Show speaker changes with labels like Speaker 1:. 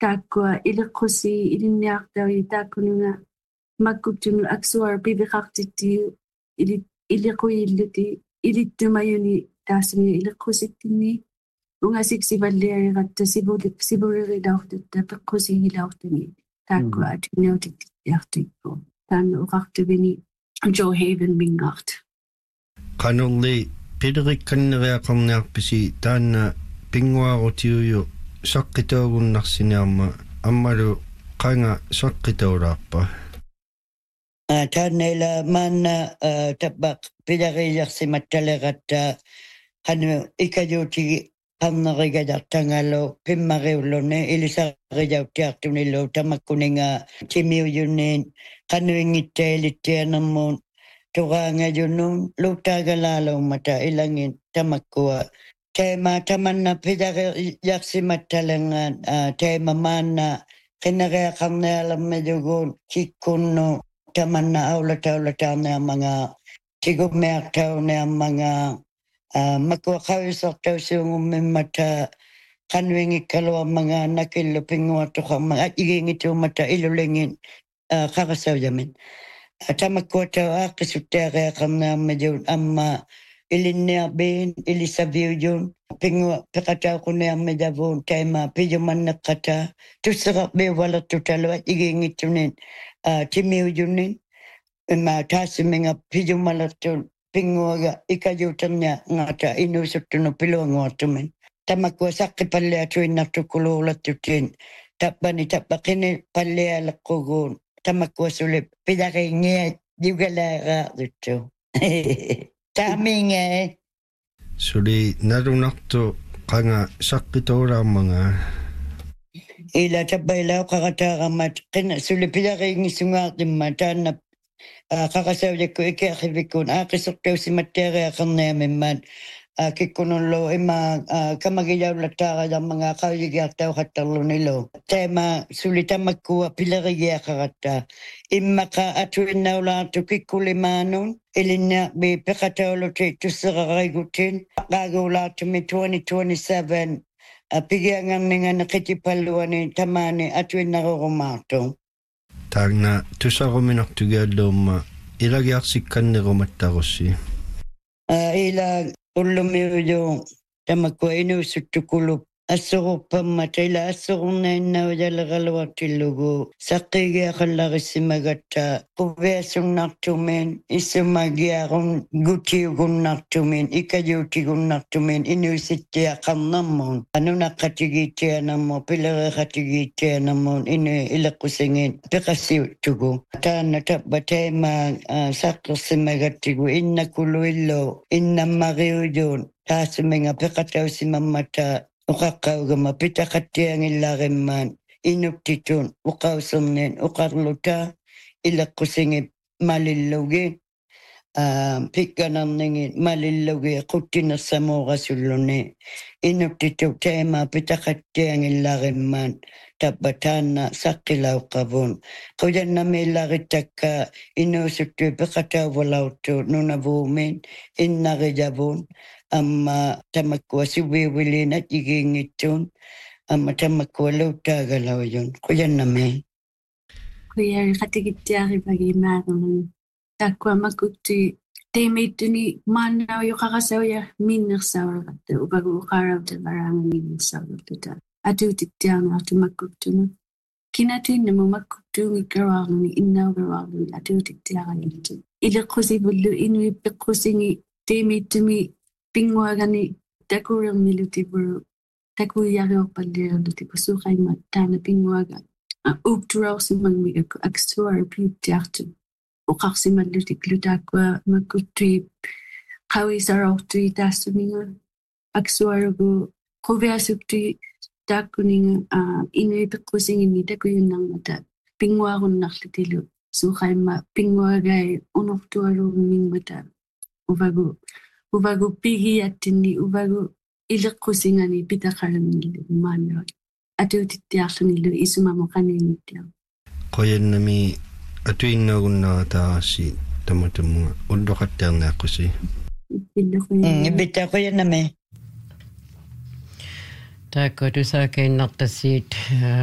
Speaker 1: taakua iliqqusi ilinniartawi taakkununga makkuptunu aksuar piviqartittiu iliquilluti ilittumayuni taassuni iliqqusittinni ungasiksivalliariqatta sibulirilaortutta peqqusigilaortuni taakkua atinniutiartikku taanna uqartuvini Joe Haven mingart
Speaker 2: qanulli pilerikkanneriaqarniarpisi taanna pinguarutiuyu saqqitoogunnarsinearma ammalu qanga saqqitoolaarpa
Speaker 3: taannaila maanna tabbaq pileriarsimattaleqatta qanu ikajuutigi qannerigajartangalo pimmariulluni ilisarijautiartunillu tamakkuninga timiuyunniin qanuingittailittianermuun tuqaangajunnuun luuttaagalaaluummata ilangin tamakkua teema tamanna pileriarsimattalengaan teema maanna qineriaqarnialermiluguun kikkunnu tamanna aulataulataarniarmanga tigumiartauniarmanga makua qavisortausuungummimmata qanuingikkaluarmanga nakillu pinguartuqarmanga igingituummata ilulingin qarasauyamin tamakkuatau aaqqisuttiariaqarniarmiluun amma ilinniarbiin ilisaviujun pingua peqatauquniarmilavuun taima pijumanneqqata tusseqarbiuvalertutaluat igingittunin timiujunnin imma taasiminga pijumalertun pinguaga ikajuuternia ngata inuusuttunu piluanguartumin tamakkua saqqipalliatuinnartukkuluulattutiin tappaqini pallialeqquguun tamakkua suli pilaringia jugalaaraaruttu taaminga
Speaker 2: suli narunartu qanga saqqitoolaarmanga
Speaker 3: ila tabbailao qaqataaqammat qina suli pilaringisungaartimma taanna qaqasaujakku ikiarrivikkuun aaqisortausimattiariaqarniamimmaat kikkunullu ima kamagijaulattaarajarmanga qauyigiartauqattarlunilu teema suli tamakkua pilerigiaqarattaa immaqa atuinnaulaartu kikkulimaanun ilinniarbi peqatauluti tusserarigutin qaaguulaartumi 2027 pigiangarningana qitipalluani tamaani atuinnarurumaartu
Speaker 2: taagna tusaruminartugialluumma ilagiarsikkannerumattarussi
Speaker 3: ila ullumiuju tamakkua inuussuttukulup assuruppammat ila assurunnainnaujaleqaluartillugu saqqigiaqallarissimagatta quviasunnartumin issumagiarun gutiugunnartumin ikajuutigunnartumin inuusittiaqarnermun anunaqqatigiittianermu pileriqatigiittianermun inu ileqqusingin peqassiuttugu taanna tabba teema saqqersimmagattigu innakuluillu innammariujun taasiminga peqatausimammata uqaqqaugama pitaqattiangillarimmaan inuktitun uqausernin uqarluta ileqqusingip malillugi pikkanarningin malillugi quttinersamuuqasulluni inuktitu teema pitaqattiangillarimmaan tabbataanna saqqilauqqavun qujannamiillarittakka inuusuttu peqatauvalautu nunavuumin innarijavun amma tamakkua suviuvilinat igiingittun amma tamakkua luuttaagalaujun qujannami
Speaker 1: kuyari qatigittiaripagimaarun takkua makkuttu teimiittuni maannau yuqaqasauya minnersaureqatta upagu uqaarautavaraanga minnersaureqta atuutittiarnaartu makkuttunu kinatuinnamu makkuttuungikkaruarluni innaugaruarluni atuutittiaraniittu ileqqusivullu inuippeqqusingi teimiittumi pinguagani takurilmilutipuru takuyariorpalliarlutipu suqaimmat taana pinguaga uukturausimagmi aksuar piuttiartu uqarsimallutiklu taakkua makkuttui qawisarortui taassuninga aksuarugu quviasuktui taakkuninga inuipeqqusingini takujunnarmata pinguarunnarlutilu suqaimma pinguagai unortualuumimmata uvagu pigiattinni uvagu ileqqusingani pitaqaramillu maanna atuutittiarlunillu isumamoqaninnittiar
Speaker 2: qoyannami atuinnagunnarataarsi tamatammuga ulloqattiarniaqqussi
Speaker 3: bitta qoyannami
Speaker 4: taakku tusaakiinnartassiit